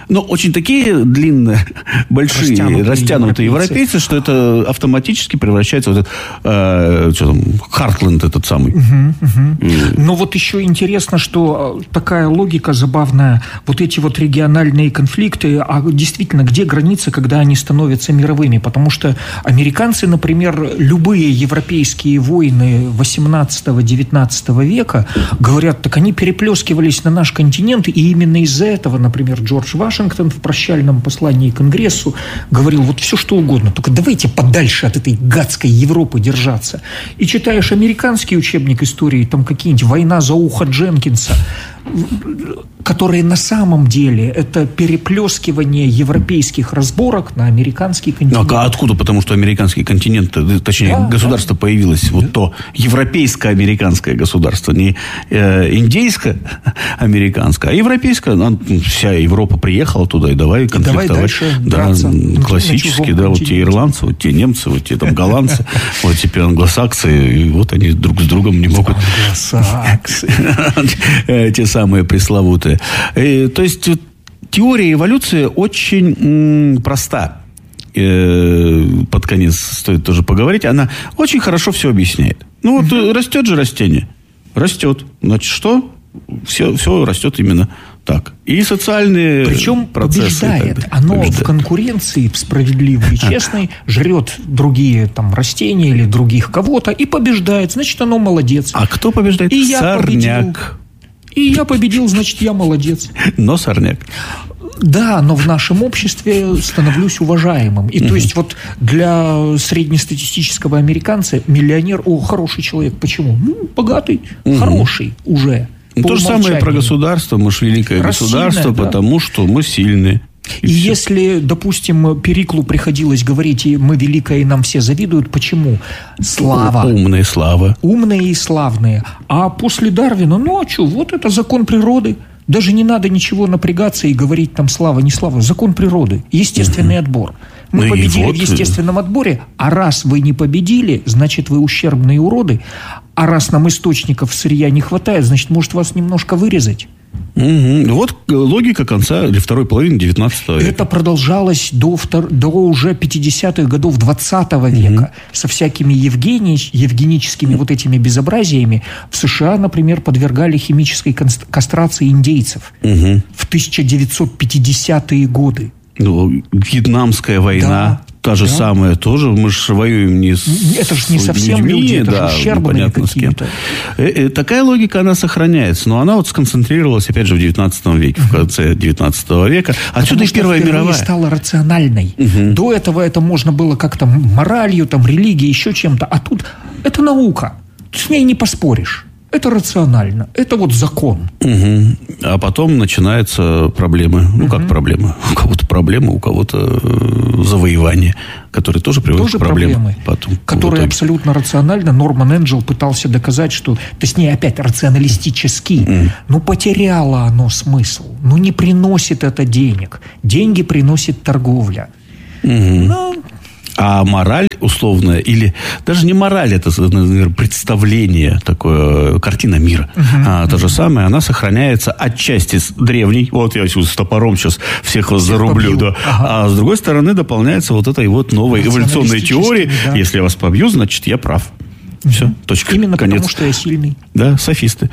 Но очень такие длинные, большие, растянутые, растянутые европейцы, что это автоматически превращается в этот, э, что там, Хартленд этот самый. Угу, угу. И... Но вот еще интересно, что такая логика забавная. Вот эти вот региональные конфликты, а действительно, где граница, когда они становятся мировыми? Потому что американцы, например, любые европейские войны восемнадцатого-девятнадцатого века, говорят, так они переплескивались на наш континент, и именно из-за этого, например, Джордж Вашингтон в прощальном послании Конгрессу говорил, вот все что угодно, только давайте подальше от этой гадской Европы держаться. И читаешь американский учебник истории, там какие-нибудь «Война за ухо Дженкинса», которые на самом деле это переплескивание европейских разборок на американский континент. Ну, а откуда? Потому что американский континент, точнее, да, государство да. появилось, вот то европейско-американское государство, не э, индейско-американское, а европейское. Ну, вся Европа приехала туда, и давай конфликтовать. Давай дальше драться. Да, классически, да, вот те ирландцы, вот те немцы, вот те там голландцы, вот теперь англосаксы, и вот они друг с другом не могут... Англосаксы. Те самые пресловутые. И, то есть теория эволюции очень м, проста. Э, под конец стоит тоже поговорить. Она очень хорошо все объясняет. Ну вот угу. растет же растение. Растет. Значит, что? Все, все растет именно так. И социальные Причем процессы. Побеждает. Оно побеждает. В конкуренции, в справедливой и честной, жрет другие там растения или других кого-то и побеждает. Значит, оно молодец. А кто побеждает? И Сорняк. И я победил, значит, я молодец. Но сорняк. Да, но в нашем обществе становлюсь уважаемым. И угу. то есть вот для среднестатистического американца миллионер, о, хороший человек. Почему? Ну, богатый, угу. хороший уже. То же самое про государство. Мы же великое Рассильное, государство, да. потому что мы сильные. И, и если, допустим, Периклу приходилось говорить, и мы великое, и нам все завидуют, почему? Слава. Умные слава. Умные и славные. А после Дарвина, ну а что, вот это закон природы. Даже не надо ничего напрягаться и говорить там слава, не слава. Закон природы. Естественный угу. отбор. Мы ну победили вот... в естественном отборе, а раз вы не победили, значит, вы ущербные уроды. А раз нам источников сырья не хватает, значит, может вас немножко вырезать. Угу. Вот логика конца или второй половины девятнадцатого века. Это продолжалось до, втор... до уже пятидесятых годов двадцатого века. Угу. Со всякими евгени... евгеническими вот этими безобразиями. В США, например, подвергали химической кастрации индейцев. Угу. В тысяча девятьсот пятидесятые годы. Ну, Вьетнамская война, да, та же да. самая тоже. Мы же воюем не с Это же не совсем людьми, люди, это да, же ущербные какие-то. Э, э, такая логика, она сохраняется. Но она вот сконцентрировалась, опять же, в девятнадцатом веке, в конце девятнадцатого века. Отсюда и Первая мировая. Стала рациональной. Угу. До этого это можно было как-то моралью, там, религией, еще чем-то. А тут это наука. С ней не поспоришь. Это рационально. Это вот закон. Угу. А потом начинаются проблемы. Ну, угу. как проблемы? У кого-то проблемы, у кого-то завоевание, которые тоже приводят тоже к проблемам. Проблемы, потом, которые абсолютно рационально. Норман Энджел пытался доказать, что... Точнее, опять, рационалистически. Угу. Ну, потеряло оно смысл. Ну, не приносит это денег. Деньги приносит торговля. Угу. Ну... А мораль условная, или даже не мораль, это, например, представление, такое, картина мира, uh-huh. а, то же самое, она сохраняется отчасти с древней, вот я с топором сейчас всех вас всех зарублю, да. ага. а с другой стороны дополняется вот этой вот новой эволюционной теорией, да. если я вас побью, значит, я прав. Все, точка. Именно конец. Потому, что я сильный. Да, софисты.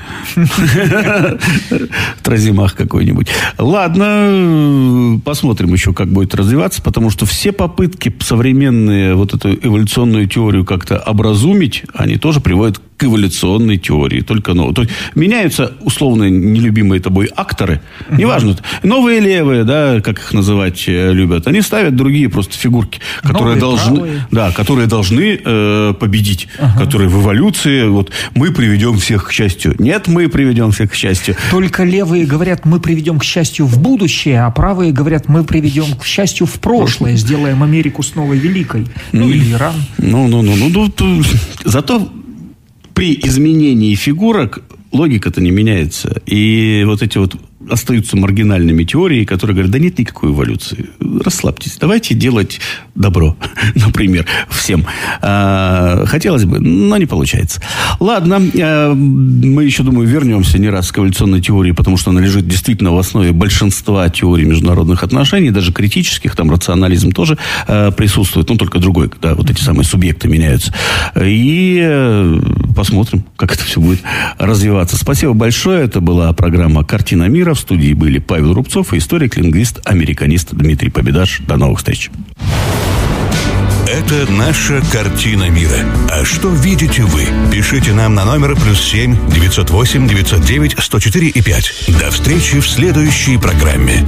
Тразимах какой-нибудь. Ладно, посмотрим еще, как будет развиваться, потому что все попытки современные вот эту эволюционную теорию как-то образумить, они тоже приводят к эволюционной теории. Только новые. То есть меняются условно нелюбимые тобой акторы. Неважно, новые левые, да, как их называть любят, они ставят другие просто фигурки, которые новые, должны, да, которые должны э, победить, ага. которые в эволюции, вот, мы приведем всех к счастью. Нет, мы приведем всех к счастью. Только левые говорят, мы приведем к счастью в будущее, а правые говорят, мы приведем к счастью в прошлое, сделаем Америку снова великой. Ну, ну или Иран. Ну, ну, ну, ну, ну, зато при изменении фигурок логика-то не меняется. И вот эти вот остаются маргинальными теории, которые говорят, да нет никакой эволюции. Расслабьтесь. Давайте делать добро, например, всем. А, хотелось бы, но не получается. Ладно, а, мы еще, думаю, вернемся не раз к эволюционной теории, потому что она лежит действительно в основе большинства теорий международных отношений, даже критических, там рационализм тоже а, присутствует, но только другой, когда вот эти самые субъекты меняются. И а, посмотрим, как это все будет развиваться. Спасибо большое. Это была программа «Картина мира». В студии были Павел Рубцов и историк, лингвист, американист Дмитрий Победаш. До новых встреч. Это наша картина мира. А что видите вы? Пишите нам на номер плюс семь девятьсот восемь девятьсот девять сто четыре и пять. До встречи в следующей программе.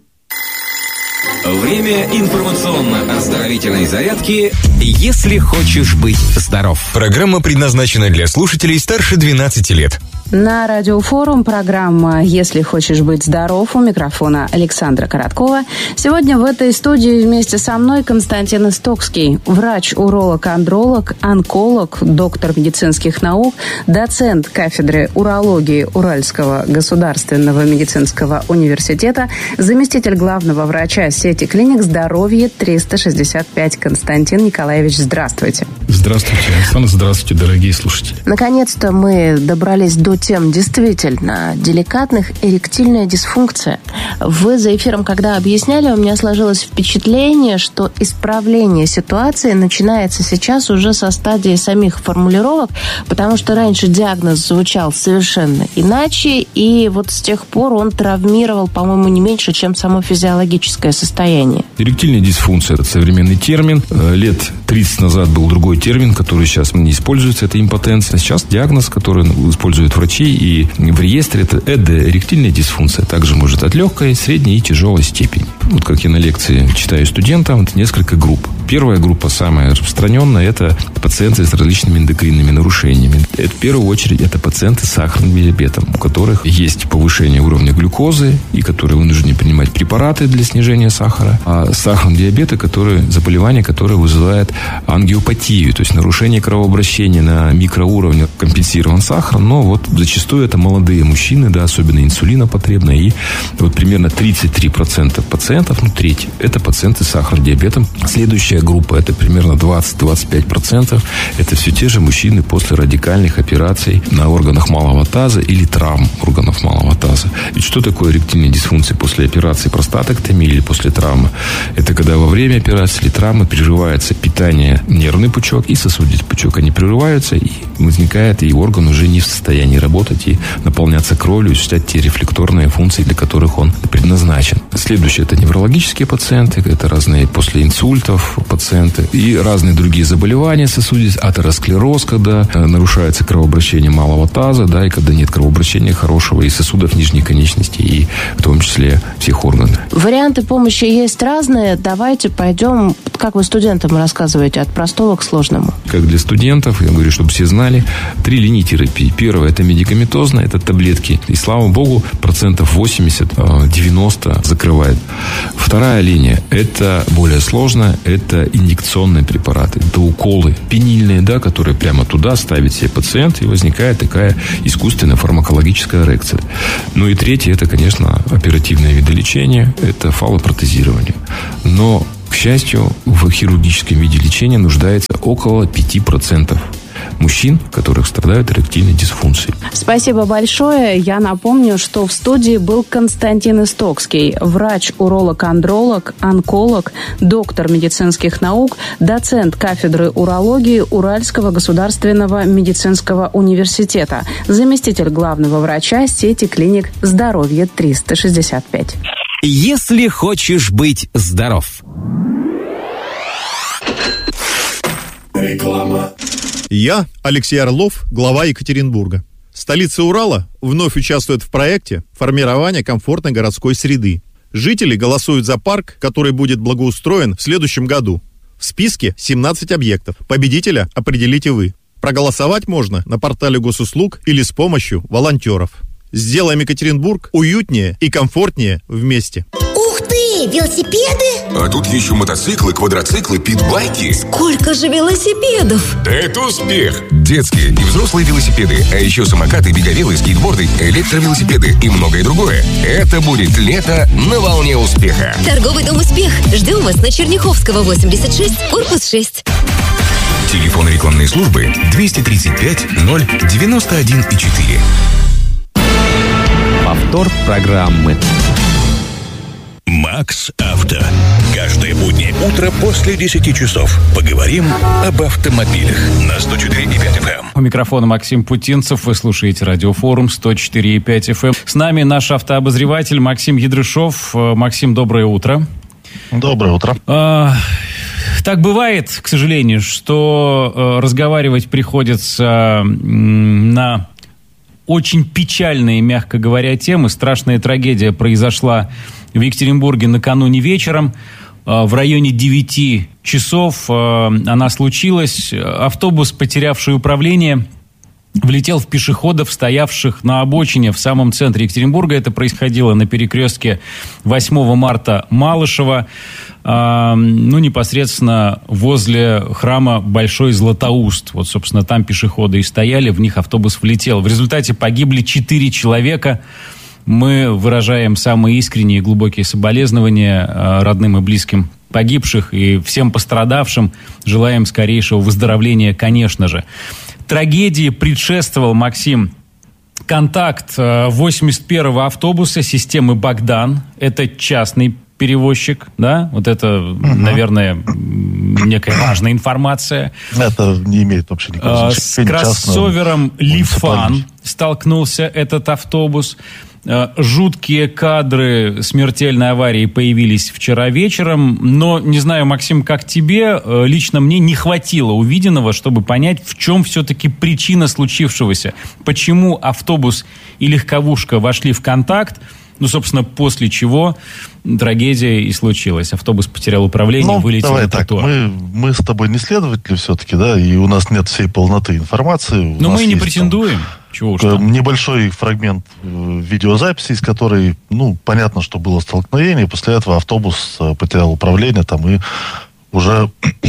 Время информационно-оздоровительной зарядки «Если хочешь быть здоров». Программа предназначена для слушателей старше двенадцати лет. На Радиофорум программа «Если хочешь быть здоров», у микрофона Александра Короткова. Сегодня в этой студии вместе со мной Константин Истокский, врач-уролог-андролог, онколог, доктор медицинских наук, доцент кафедры урологии Уральского государственного медицинского университета, заместитель главного врача сети клиник «Здоровье триста шестьдесят пять». Константин Николаевич, здравствуйте. Здравствуйте, Александр, здравствуйте, дорогие слушатели. Наконец-то мы добрались до тем действительно деликатных. Эректильная дисфункция. Вы за эфиром, когда объясняли, у меня сложилось впечатление, что исправление ситуации начинается сейчас уже со стадии самих формулировок, потому что раньше диагноз звучал совершенно иначе, и вот с тех пор он травмировал, по-моему, не меньше, чем само физиологическое состояние. Эректильная дисфункция – это современный термин. Лет тридцать назад был другой термин, который сейчас не используется, это импотенция. Сейчас диагноз, который используют врачи, и в реестре это ЭД, эректильная дисфункция. Также может от легкой, средней и тяжелой степени. Вот как я на лекции читаю студентам, это несколько групп. Первая группа, самая распространенная, это пациенты с различными эндокринными нарушениями. Это, в первую очередь, это пациенты с сахарным диабетом, у которых есть повышение уровня глюкозы и которые вынуждены принимать препараты для снижения сахара. А сахарный диабет – это заболевание, которое вызывает ангиопатию, то есть нарушение кровообращения на микроуровне, компенсирован сахар, но вот зачастую это молодые мужчины, да, особенно инсулинопотребные, и вот примерно тридцать три процента пациентов, ну треть, это пациенты с сахарным диабетом. Следующая группа, это примерно двадцать-двадцать пять процентов, это все те же мужчины после радикальных операций на органах малого таза или травм органов малого таза. Ведь что такое эректильная дисфункция после операции простатектомии или после травмы? Это когда во время операции или травмы прерывается питание, нервный пучок и сосудистый пучок. Они прерываются, и возникает, и орган уже не в состоянии работать и наполняться кровью, и осуществлять те рефлекторные функции, для которых он предназначен. Следующее – это неврологические пациенты, это разные после инсультов пациенты и разные другие заболевания сосудистые, атеросклероз, когда нарушается кровообращение малого таза, да, и когда нет кровообращения хорошего и сосудов нижней конечности, и в том числе всех органов. Варианты помощи есть разные. Давайте пойдем, как вы студентам рассказываете, от простого к сложному. Как для студентов, я говорю, чтобы все знали, три линии терапии. Первая – это медикаментозная, это таблетки. И, слава богу, процентов восемьдесят-девяносто закрывает. Вторая линия – это более сложная, это инъекционные препараты. Это уколы пенильные, да, которые прямо туда ставит себе пациент, и возникает такая искусственная фармакологическая эрекция. Ну и третье – это, конечно, оперативное виды лечения, это фаллопротезирование. Но, к счастью, в хирургическом виде лечения нуждается около пяти процентов мужчин, которых страдают эректильной дисфункцией. Спасибо большое. Я напомню, что в студии был Константин Истокский, врач-уролог-андролог, онколог, доктор медицинских наук, доцент кафедры урологии Уральского государственного медицинского университета, заместитель главного врача сети клиник «Здоровье триста шестьдесят пять». Если хочешь быть здоров. Реклама. Я, Алексей Орлов, глава Екатеринбурга. Столица Урала вновь участвует в проекте формирования комфортной городской среды. Жители голосуют за парк, который будет благоустроен в следующем году. В списке семнадцать объектов. Победителя определите вы. Проголосовать можно на портале госуслуг или с помощью волонтеров. Сделаем Екатеринбург уютнее и комфортнее вместе. Ух ты! Велосипеды? А тут еще мотоциклы, квадроциклы, питбайки. Сколько же велосипедов? Да это успех! детские и взрослые велосипеды, а еще самокаты, беговелы, скейтборды, электровелосипеды и многое другое. Это будет лето на волне успеха. Торговый дом «Успех». Ждем вас на Черняховского, восемьдесят шесть, корпус шесть. Телефон рекламной службы двести тридцать пять ноль девяносто один четыре. Повтор программы. Макс Авто. Каждое буднее утро после десяти часов. Поговорим об автомобилях на сто четыре и пять эф эм. У микрофона Максим Путинцев. Вы слушаете радиофорум сто четыре и пять эф эм. С нами наш автообозреватель Максим Ядрышов. Максим, доброе утро. Доброе утро. А, так бывает, к сожалению, что разговаривать приходится на очень печальные, мягко говоря, темы. Страшная трагедия произошла в Екатеринбурге накануне вечером. В районе девяти часов она случилась. Автобус, потерявший управление, влетел в пешеходов, стоявших на обочине в самом центре Екатеринбурга. Это происходило на перекрестке восьмого марта Малышева, ну, непосредственно возле храма Большой Златоуст. Вот, собственно, там пешеходы и стояли, в них автобус влетел. В результате погибли четыре человека. Мы выражаем самые искренние и глубокие соболезнования родным и близким погибших и всем пострадавшим. Желаем скорейшего выздоровления, конечно же. Трагедии предшествовал, Максим, контакт восемьдесят первого автобуса системы «Богдан». Это частный перевозчик, да? Вот это, угу. наверное, некая важная информация. Это не имеет вообще никакого значения. С кроссовером «Лифан» столкнулся этот автобус. Жуткие кадры смертельной аварии появились вчера вечером, но, не знаю, Максим, как тебе, лично мне не хватило увиденного, чтобы понять, в чем все-таки причина случившегося. Почему автобус и легковушка вошли в контакт, ну, собственно, после чего трагедия и случилась. Автобус потерял управление, ну, вылетел давай на тротуар. Так, мы, мы с тобой не следователи все-таки, да, и у нас нет всей полноты информации. Но мы и не претендуем. Там... Чего уж там. Небольшой фрагмент э, видеозаписи, из которой, ну, понятно, что было столкновение. После этого автобус э, потерял управление там и уже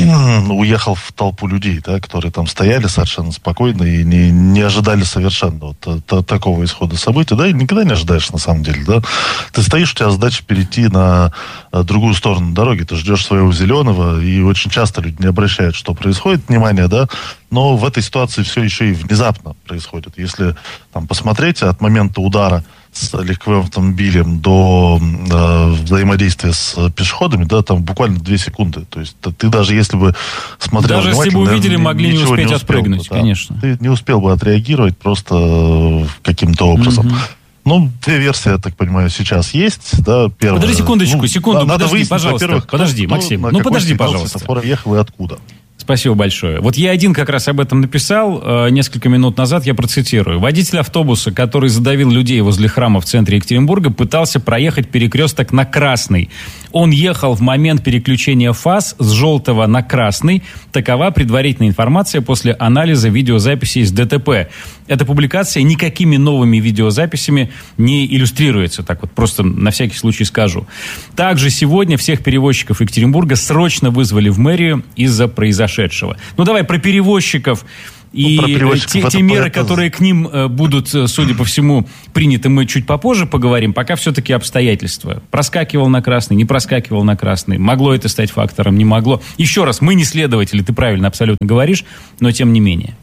уехал в толпу людей, да, которые там стояли совершенно спокойно и не, не ожидали совершенно вот, т- такого исхода событий. Да, и никогда не ожидаешь, на самом деле. Да. Ты стоишь, у тебя задача перейти на а, другую сторону дороги, ты ждешь своего зеленого, и очень часто люди не обращают, что происходит, внимания, да. Но в этой ситуации все еще и внезапно происходит. Если там посмотреть от момента удара с легковым автомобилем до э, взаимодействия с пешеходами, да, там буквально две секунды. То есть ты даже если бы смотрел даже если бы увидели, могли не успеть не отпрыгнуть, бы, да. конечно. Ты не успел бы отреагировать просто каким-то образом. Mm-hmm. Ну, две версии, я так понимаю, сейчас есть, да, первая. Подожди секундочку, ну, секунду, надо подожди, пожалуйста. Кто, подожди, кто, Максим, на ну подожди, пожалуйста. Ехал и откуда? Спасибо большое. Вот я один как раз об этом написал э, несколько минут назад, я процитирую. Водитель автобуса, который задавил людей возле храма в центре Екатеринбурга, пытался проехать перекресток на красный. Он ехал в момент переключения фаз с желтого на красный. Такова предварительная информация после анализа видеозаписей из ДТП. Эта публикация никакими новыми видеозаписями не иллюстрируется. Так вот, просто на всякий случай скажу. Также сегодня всех перевозчиков Екатеринбурга срочно вызвали в мэрию из-за произошедшего. Ну, давай про перевозчиков и ну, те, те меры, это... которые к ним э, будут, судя по всему, приняты, мы чуть попозже поговорим. Пока все-таки обстоятельства. Проскакивал на красный, не проскакивал на красный. Могло это стать фактором, не могло. Еще раз, мы не следователи, ты правильно абсолютно говоришь, но тем не менее.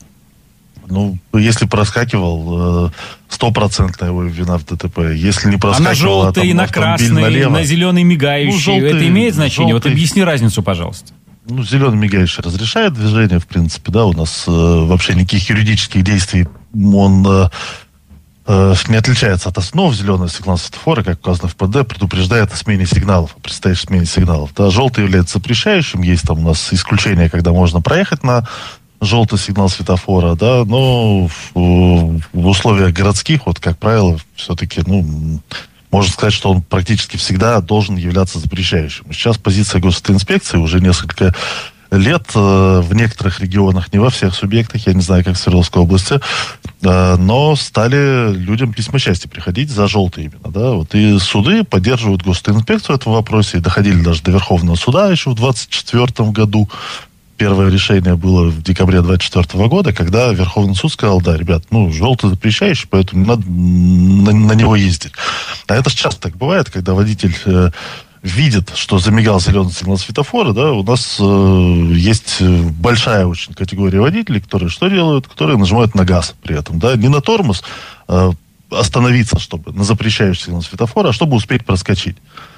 Ну, если проскакивал, стопроцентная его вина в ДТП. Если не проскакивал, а на желтый, а там, на красный, налево, на зеленый мигающий, ну, желтый, это имеет значение? Желтый... Вот объясни разницу, пожалуйста. Ну, зеленый мигающий разрешает движение, в принципе, да, у нас э, вообще никаких юридических действий, он э, э, не отличается от основ. Зеленый сигнал светофора, как указано в ПД, предупреждает о смене сигналов, о предстоящей смене сигналов. Да, желтый является запрещающим, есть там у нас исключение, когда можно проехать на желтый сигнал светофора, да, но в, в условиях городских, вот, как правило, все-таки, ну, можно сказать, что он практически всегда должен являться запрещающим. Сейчас позиция госинспекции уже несколько лет э, в некоторых регионах, не во всех субъектах, я не знаю, как в Свердловской области, э, но стали людям письма счастья приходить за желтые именно, да, вот, и суды поддерживают госинспекцию в этом вопросе, и доходили даже до Верховного суда еще в двадцать четвёртом году. первое решение было в декабре двадцать четвёртого года, когда Верховный суд сказал, да, ребят, ну, желтый запрещающий, поэтому не надо на, на него ездить. А это часто так бывает, когда водитель э, видит, что замигал зеленый сигнал светофора, да, у нас э, есть большая очень категория водителей, которые что делают? Которые нажимают на газ при этом, да, не на тормоз, э, остановиться, чтобы на запрещающий сигнал светофора, а чтобы успеть проскочить.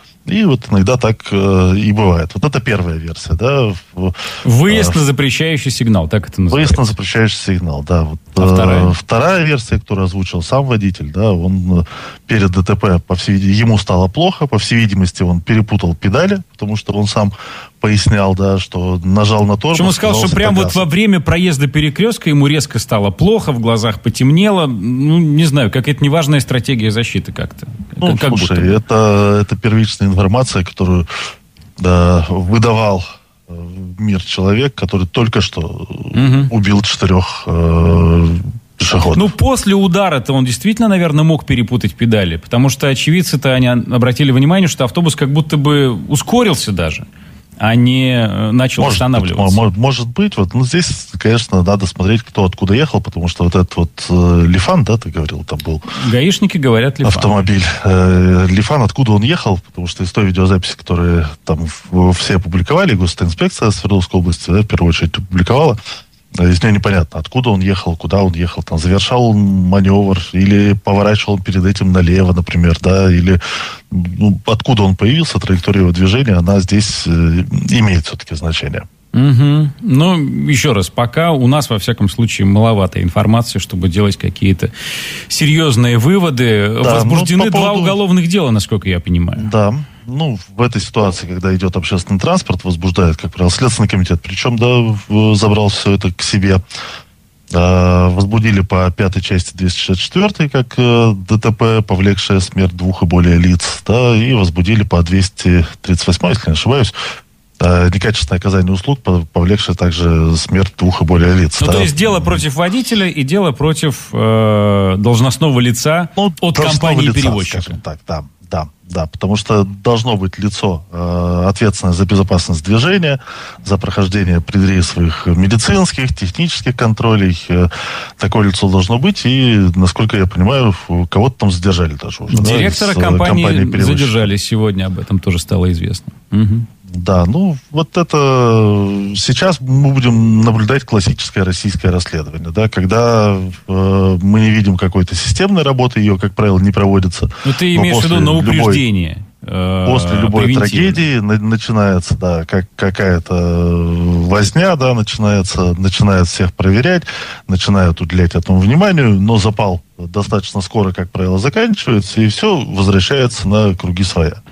И вот иногда так э, и бывает. Вот это первая версия, да. Выезд э, на запрещающий сигнал, так это называется. Выезд на запрещающий сигнал, да. Вот, а вторая? Э, вторая версия, которую озвучил сам водитель, да, он перед ДТП, по всей видимости, ему стало плохо, по всей видимости, он перепутал педали, потому что он сам пояснял, да, что нажал на тормоз. Причем он сказал, что прямо вот во время проезда перекрестка ему резко стало плохо, в глазах потемнело. Ну, не знаю, какая-то неважная стратегия защиты как-то. Ну, как слушай, будто. это, это первичная информация, которую да, выдавал в мир человек, который только что угу. убил четырех э, пешеходов. Ну, после удара-то он действительно, наверное, мог перепутать педали, потому что очевидцы-то они обратили внимание, что автобус как будто бы ускорился даже, а не начал может останавливаться. Быть, может быть. Вот, ну, здесь, конечно, надо смотреть, кто откуда ехал, потому что вот этот вот э, Лифан, да, ты говорил, там был... Гаишники говорят Лифан. Автомобиль. Э, Лифан, откуда он ехал, потому что из той видеозаписи, которые там в, все опубликовали, госинспекция Свердловской области, да, в первую очередь опубликовала, из нее непонятно, откуда он ехал, куда он ехал, там, завершал он маневр, или поворачивал он перед этим налево, например, да, или ну, откуда он появился, траектория его движения, она здесь э, имеет все-таки значение. Угу. Ну, еще раз, пока у нас, во всяком случае, маловато информации, чтобы делать какие-то серьезные выводы. Да, возбуждены ну, по поводу... два уголовных дела, насколько я понимаю. Да. Ну, в этой ситуации, когда идет общественный транспорт, возбуждает, как правило, Следственный комитет. Причем, да, забрал все это к себе. А, возбудили по пятой части двести шестьдесят четвёртой, как э, ДТП, повлекшее смерть двух и более лиц. Да, и возбудили по двести тридцать восьмой, если не ошибаюсь, э, некачественное оказание услуг, повлекшее также смерть двух и более лиц. Ну, да. То есть дело против водителя и дело против э, должностного лица ну, от компании-перевозчика. Так, да. Да, да, потому что должно быть лицо, э, ответственное за безопасность движения, за прохождение предрейсовых медицинских, технических контролей. Э, такое лицо должно быть, и, насколько я понимаю, кого-то там задержали даже уже. Директора да, компании, компании задержали сегодня, об этом тоже стало известно. Угу. Да, ну, вот это... Сейчас мы будем наблюдать классическое российское расследование, да, когда э, мы не видим какой-то системной работы, ее, как правило, не проводится. Ну, ты имеешь в виду на упреждение. Любой, э, после любой трагедии на, начинается, да, как, какая-то возня, да, начинается, начинают всех проверять, начинают уделять этому вниманию, но запал достаточно скоро, как правило, заканчивается, и все возвращается на круги своя.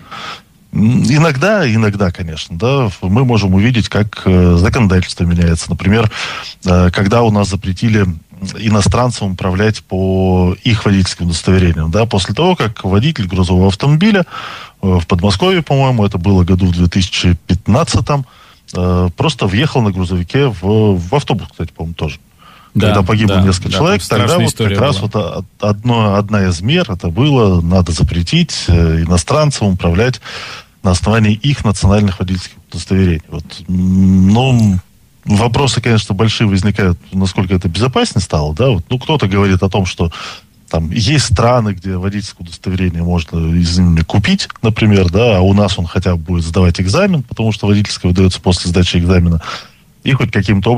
Иногда, иногда, конечно, да, мы можем увидеть, как э, законодательство меняется. Например, э, когда у нас запретили иностранцам управлять по их водительским удостоверениям, да, после того, как водитель грузового автомобиля э, в Подмосковье, по-моему, это было году в две тысячи пятнадцатом, э, просто въехал на грузовике в, в автобус, кстати, по-моему, тоже. Да, когда погибло да, несколько да, человек, тогда вот как была. раз вот одно, одна из мер это было, надо запретить э, иностранцам управлять на основании их национальных водительских удостоверений. Вот, ну, вопросы, конечно, большие возникают, насколько это безопаснее стало, да, вот, ну, кто-то говорит о том, что там есть страны, где водительское удостоверение можно, извините, купить, например, да, а у нас он хотя бы будет сдавать экзамен, потому что водительское выдается после сдачи экзамена, и хоть каким-то образом